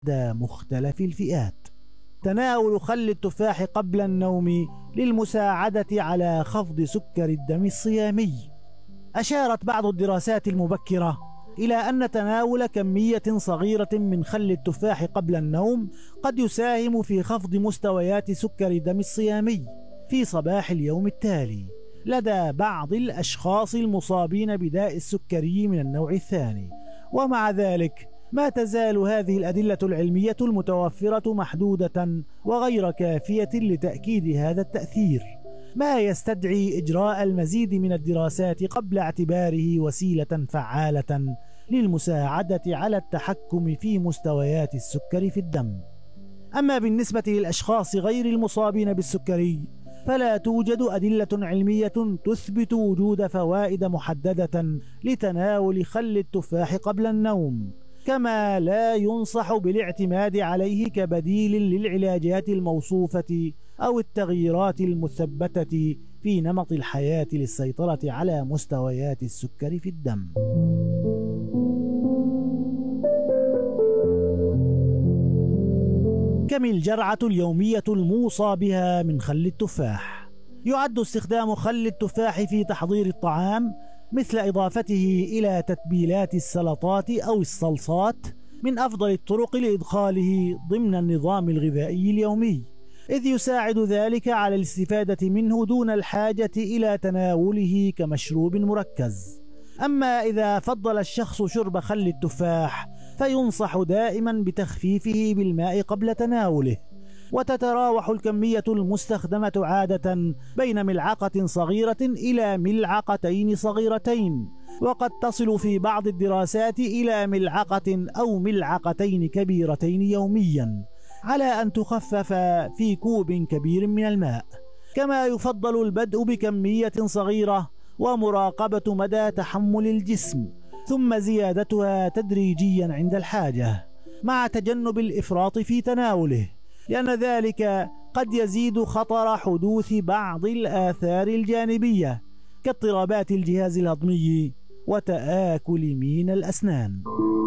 مختلف الفئات. تناول خل التفاح قبل النوم للمساعدة على خفض سكر الدم الصيامي. أشارت بعض الدراسات المبكرة إلى أن تناول كمية صغيرة من خل التفاح قبل النوم قد يساهم في خفض مستويات سكر الدم الصيامي في صباح اليوم التالي لدى بعض الأشخاص المصابين بداء السكري من النوع الثاني. ومع ذلك ما تزال هذه الأدلة العلمية المتوفرة محدودة وغير كافية لتأكيد هذا التأثير، ما يستدعي إجراء المزيد من الدراسات قبل اعتباره وسيلة فعالة للمساعدة على التحكم في مستويات السكر في الدم. أما بالنسبة للأشخاص غير المصابين بالسكري فلا توجد أدلة علمية تثبت وجود فوائد محددة لتناول خل التفاح قبل النوم، كما لا ينصح بالاعتماد عليه كبديل للعلاجات الموصوفة أو التغييرات المثبتة في نمط الحياة للسيطرة على مستويات السكر في الدم. كم الجرعة اليومية الموصى بها من خل التفاح؟ يعد استخدام خل التفاح في تحضير الطعام مثل إضافته إلى تتبيلات السلطات أو الصلصات من أفضل الطرق لإدخاله ضمن النظام الغذائي اليومي، إذ يساعد ذلك على الاستفادة منه دون الحاجة إلى تناوله كمشروب مركز. أما إذا فضل الشخص شرب خل التفاح فينصح دائما بتخفيفه بالماء قبل تناوله، وتتراوح الكمية المستخدمة عادة بين ملعقة صغيرة إلى ملعقتين صغيرتين، وقد تصل في بعض الدراسات إلى ملعقة أو ملعقتين كبيرتين يوميا، على أن تخفف في كوب كبير من الماء. كما يفضل البدء بكمية صغيرة ومراقبة مدى تحمل الجسم، ثم زيادتها تدريجيا عند الحاجة، مع تجنب الإفراط في تناوله، لأن ذلك قد يزيد خطر حدوث بعض الآثار الجانبية كاضطرابات الجهاز الهضمي وتآكل مين الأسنان.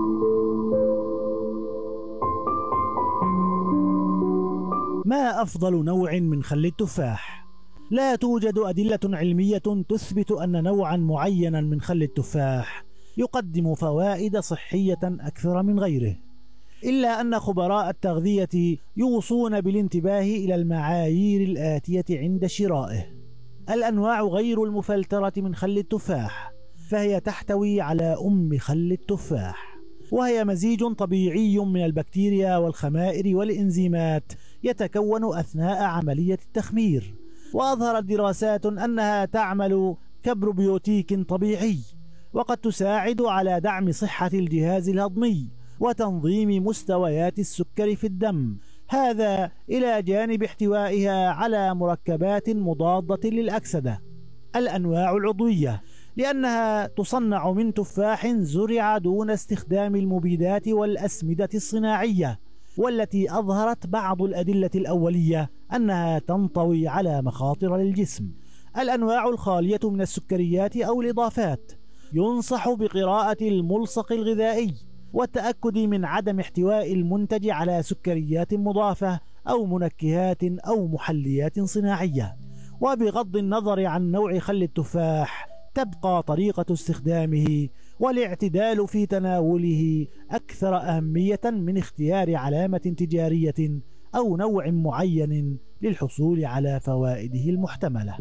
ما أفضل نوع من خل التفاح؟ لا توجد أدلة علمية تثبت أن نوعا معينا من خل التفاح يقدم فوائد صحية أكثر من غيره، إلا أن خبراء التغذية يوصون بالانتباه إلى المعايير الآتية عند شرائه. الأنواع غير المفلترة من خل التفاح، فهي تحتوي على خل التفاح، وهي مزيج طبيعي من البكتيريا والخمائر والإنزيمات يتكون أثناء عملية التخمير، وأظهرت دراسات أنها تعمل كبروبيوتيك طبيعي، وقد تساعد على دعم صحة الجهاز الهضمي وتنظيم مستويات السكر في الدم، هذا إلى جانب احتوائها على مركبات مضادة للأكسدة. الأنواع العضوية، لأنها تصنع من تفاح زرع دون استخدام المبيدات والأسمدة الصناعية، والتي أظهرت بعض الأدلة الأولية أنها تنطوي على مخاطر للجسم. الأنواع الخالية من السكريات أو الإضافات، ينصح بقراءة الملصق الغذائي والتأكد من عدم احتواء المنتج على سكريات مضافة أو منكهات أو محليات صناعية. وبغض النظر عن نوع خل التفاح، تبقى طريقة استخدامه والاعتدال في تناوله أكثر أهمية من اختيار علامة تجارية أو نوع معين للحصول على فوائده المحتملة.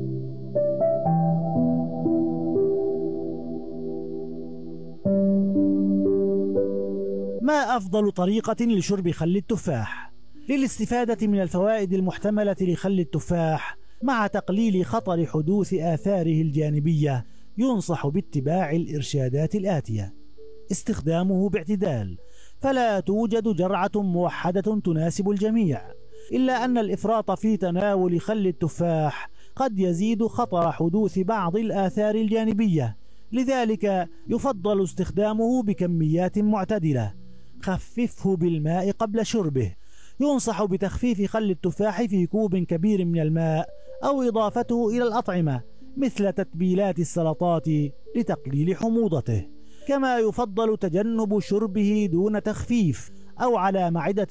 ما أفضل طريقة لشرب خل التفاح؟ للاستفادة من الفوائد المحتملة لخل التفاح مع تقليل خطر حدوث آثاره الجانبية، ينصح باتباع الإرشادات الآتية: استخدامه باعتدال، فلا توجد جرعة موحدة تناسب الجميع، إلا أن الإفراط في تناول خل التفاح قد يزيد خطر حدوث بعض الآثار الجانبية، لذلك يفضل استخدامه بكميات معتدلة. خففه بالماء قبل شربه، ينصح بتخفيف خل التفاح في كوب كبير من الماء أو إضافته إلى الأطعمة مثل تتبيلات السلطات لتقليل حموضته. كما يفضل تجنب شربه دون تخفيف أو على معدة